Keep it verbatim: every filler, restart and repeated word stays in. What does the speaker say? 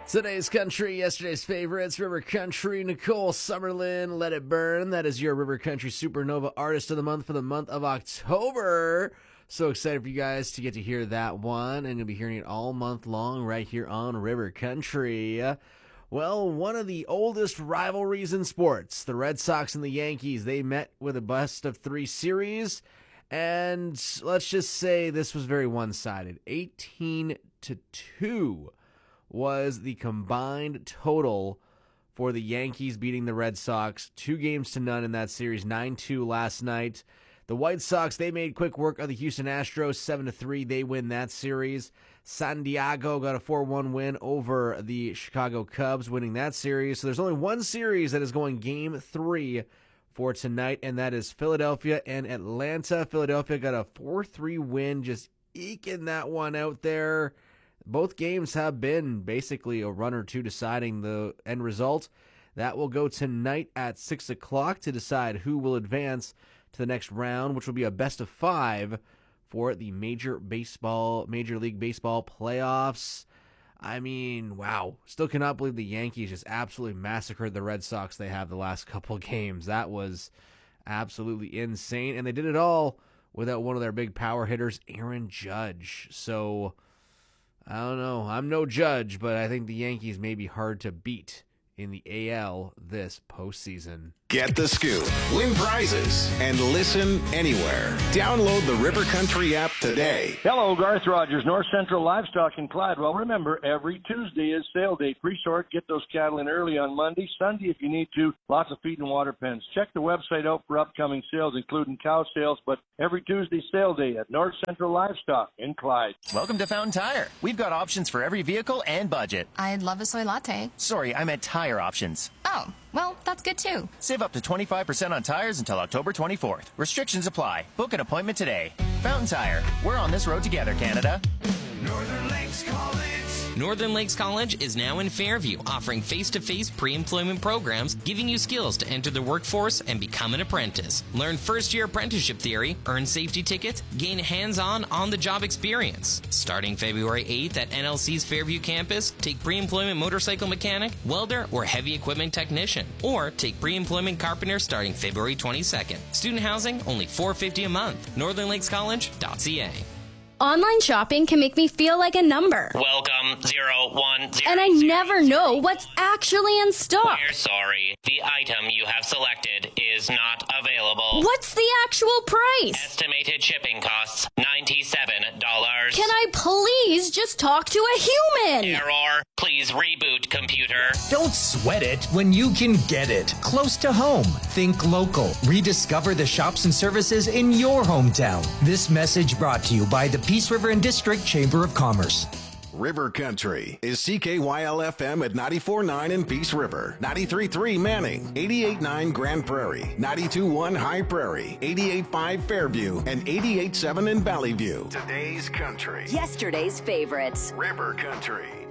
Today's country, yesterday's favorites, River Country, Nicole Summerlin, Let It Burn. That is your River Country Supernova Artist of the Month for the month of October. So excited for you guys to get to hear that one, and you'll be hearing it all month long right here on River Country. Well, one of the oldest rivalries in sports, the Red Sox and the Yankees, they met with a best of three series, and let's just say this was very one-sided. eighteen to two was the combined total for the Yankees beating the Red Sox. Two games to none in that series, nine two last night. The White Sox, they made quick work of the Houston Astros, seven to three. They win that series. San Diego got a four one win over the Chicago Cubs, winning that series. So there's only one series that is going game three for tonight, and that is Philadelphia and Atlanta. Philadelphia got a four three win, just eking that one out there. Both games have been basically a run or two deciding the end result. That will go tonight at six o'clock to decide who will advance to the next round, which will be a best of five for the Major Baseball, Major League Baseball playoffs. I mean, wow. Still cannot believe the Yankees just absolutely massacred the Red Sox they have the last couple games. That was absolutely insane. And they did it all without one of their big power hitters, Aaron Judge. So I don't know. I'm no judge, but I think the Yankees may be hard to beat in the A L this postseason. Get the scoop, win prizes, and listen anywhere. Download the River Country app today. Hello, Garth Rogers, North Central Livestock in Clyde. Well, remember, every Tuesday is sale day. Pre-sort, get those cattle in early on Monday. Sunday, if you need to, lots of feed and water pens. Check the website out for upcoming sales, including cow sales, but every Tuesday sale day at North Central Livestock in Clyde. Welcome to Fountain Tire. We've got options for every vehicle and budget. I'd love a soy latte. Sorry, I meant tire options. Oh, well, that's good too. Save up to twenty-five percent on tires until October twenty-fourth. Restrictions apply. Book an appointment today. Fountain Tire. We're on this road together, Canada. Northern Lakes College. Northern Lakes College is now in Fairview, offering face-to-face pre-employment programs, giving you skills to enter the workforce and become an apprentice. Learn first-year apprenticeship theory, earn safety tickets, gain hands-on, on-the-job experience. Starting February eighth at N L C's Fairview campus, take pre-employment motorcycle mechanic, welder, or heavy equipment technician. Or take pre-employment carpenter starting February twenty-second. Student housing, only four dollars and fifty cents a month. northern lakes college dot c a. Online shopping can make me feel like a number. Welcome, zero one zero. And I never know what's actually in stock. We're sorry. The item you have selected is not available. What's the actual price? Estimated shipping costs, ninety-seven dollars. Can I please just talk to a human? Error. Please reboot, computer. Don't sweat it when you can get it. Close to home. Think local. Rediscover the shops and services in your hometown. This message brought to you by the Peace River and District Chamber of Commerce. River Country is C K Y L F M at ninety-four point nine in Peace River, ninety-three point three Manning, eighty-eight point nine Grand Prairie, ninety-two point one High Prairie, eighty-eight point five Fairview, and eighty-eight point seven in Valley View. Today's country. Yesterday's favorites. River Country.